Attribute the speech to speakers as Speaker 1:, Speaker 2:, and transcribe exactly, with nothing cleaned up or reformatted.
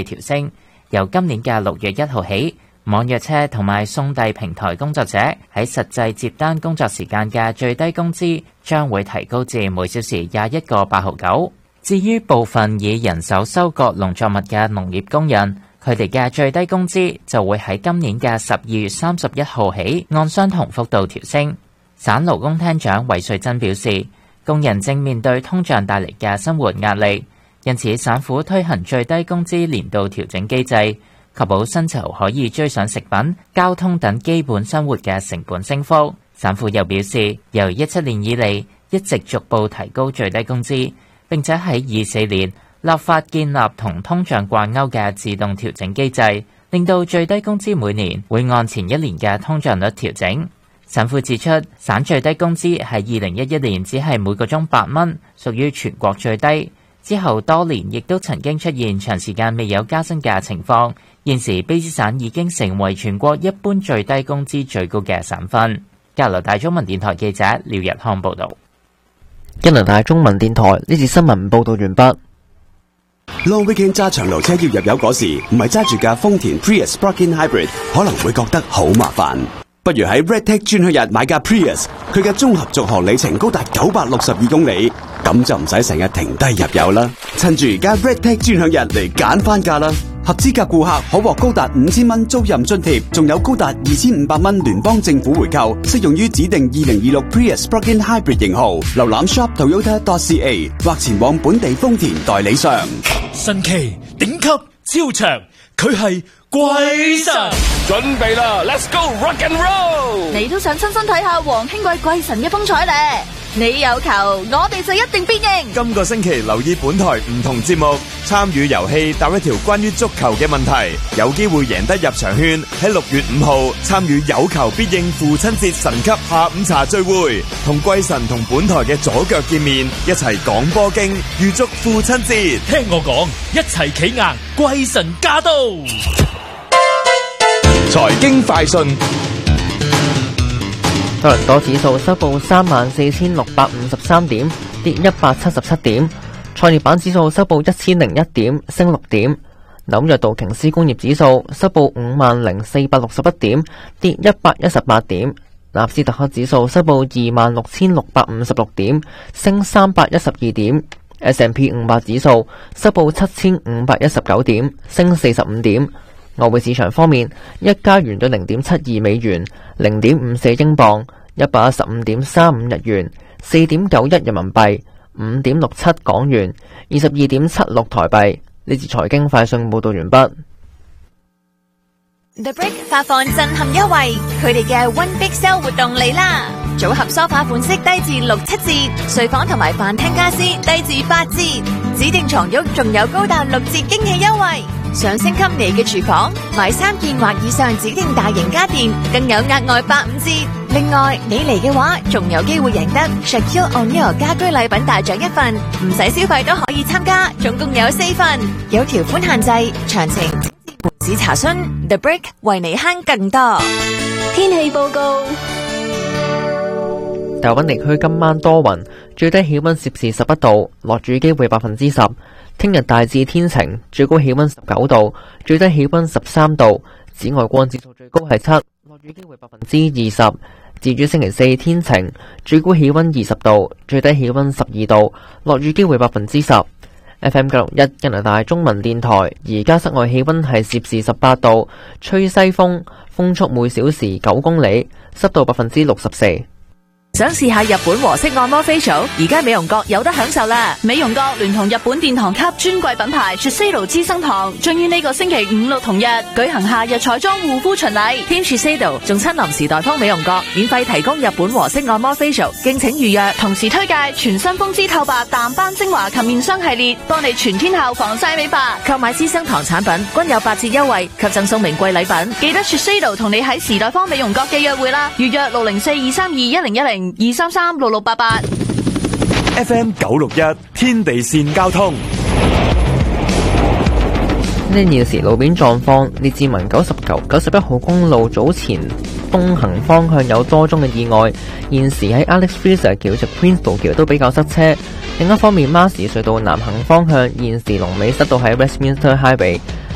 Speaker 1: 調升，由今年嘅六月一號起，網約車同埋送遞平台工作者喺實際接單工作時間嘅最低工資將會提高至每小時廿一個八毫九。至於部分以人手收割農作物嘅農業工人，佢哋嘅最低工資就會喺今年嘅十二月三十一號起按相同幅度調升。省勞工廳長韋瑞珍表示，工人正面對通脹帶嚟嘅生活壓力，因此省府推行最低工資年度調整機制，確保薪酬可以追上食品、交通等基本生活嘅成本升幅。省府又表示，由一七年以嚟一直逐步提高最低工資，並且喺二四年立法建立同通脹掛鈎嘅自動調整機制，令到最低工資每年會按前一年嘅通脹率調整。省府指出，省最低工資喺二零一一年只係每個鐘八蚊，屬於全國最低。之後多年亦都曾經出現長時間未有加薪嘅情況。現時卑詩省已經成為全國一般最低工資最高嘅省份。加拿大中文電台記者廖日康報道。
Speaker 2: 加拿大中文電台呢次新聞報道完畢。
Speaker 3: Long weekend 揸長途車要入油嗰時，唔係揸住架豐田 Prius Plug-in Hybrid， 可能會覺得好麻煩。不如喺 Redtech 專享日買架 Prius， 佢嘅綜合續航里程高達九百六十二公里，咁就唔使成日停低入油啦。趁住而家 Redtech 專享日嚟揀翻價啦！合資格顧客可獲高達五千蚊租賃津貼，仲有高達二千五百蚊聯邦政府回扣，適用於指定二零二六 Prius Plug-in Hybrid 型號。瀏覽 shop toyota dot c a 或前往本地豐田代理商。
Speaker 4: 神奇頂級超長，佢係鬼神。
Speaker 5: 準備啦 ，Let's go rock and roll！
Speaker 6: 你都想親身睇下皇興貴鬼神嘅風采咧？你有球，我哋就一定必應。
Speaker 7: 今個星期留意本台唔同節目，參與遊戲答一條關於足球嘅問題，有機會贏得入場券。喺六月五號參與有球必應父親節神級下午茶聚會，同貴神同本台嘅左腳見面，一齊講波經，預祝父親節。
Speaker 4: 聽我講，一齊企硬，貴神駕到！
Speaker 5: 財經快訊。
Speaker 2: 多倫多指數收報三萬四千六百五十三點，跌一百七十七點。創業板指數收報一千零一點，升六點。紐約道瓊斯工業指數收報五萬零四百六十一點，跌一百一十八點。納斯達克指數收報二萬六千六百五十六點，升三百一十二點。S and P 五百指數收報七千五百一十九點，升四十五點。外匯市場方面，一加元兌零點七二美元，零點五四英鎊，一百一十五點三五日元，四點九一人民幣，五點六七港元，二十二點七六台幣。呢次財經快訊報道完畢。
Speaker 8: The Brick 發放震撼優惠，佢哋嘅 One Big Sale 活動嚟啦！組合梳化款式低至六七折，睡房同埋飯廳家私低至八折，指定床褥仲有高達六折驚喜優惠。想升級你嘅廚房，買三件或以上指定大型家電，更有額外八五折。另外，你嚟嘅話，仲有機會贏得 Shaquille O'Neal 家居禮品大獎一份，唔使消費都可以參加，總共有四份，有條款限制，詳情請至查詢。The Brick 為你慳更多。
Speaker 6: 天氣報告。
Speaker 2: 大溫地區今晚多雲，最低氣溫攝氏十一度，落雨機會百分之十。聽日大致天晴，最高氣溫十九度，最低氣溫十三度。紫外光指數最高係七，落雨機會百分之二十。至於星期四天晴，最高氣溫二十度，最低氣溫十二度，落雨機會百分之十。F M 九六一加拿大中文電台，而家室外氣溫係攝氏十八度，吹西風，風速每小時九公里，濕度百分之六十四。
Speaker 9: 想試下日本和式按摩 facial， 而家美容閣有得享受啦！美容閣聯同日本殿堂級專櫃品牌 Shiseido 資生堂，將於呢個星期五六同日舉行夏日彩妝護膚巡禮。添 Shiseido 仲親臨時代方美容閣，免費提供日本和式按摩 facial， 敬請預約。同時推介全新風姿透白淡斑精華及面霜系列，幫你全天候防曬美白。購買資生堂產品均有八折優惠，及贈送名貴禮品。記得 Shiseido 同你喺時代方美容閣嘅約會啦！預約六零四二三二一零一零。二三三六六八八
Speaker 7: F M 九六一天地線交通。
Speaker 2: 呢現時路面狀況，列治文九十九、九十一號公路早前東行方向有多宗嘅意外，現時喺 Alex Fraser 橋及 Queens 道橋都比較塞車。另一方面，馬士隧道南行方向現時龍尾塞到喺 Westminster Highway。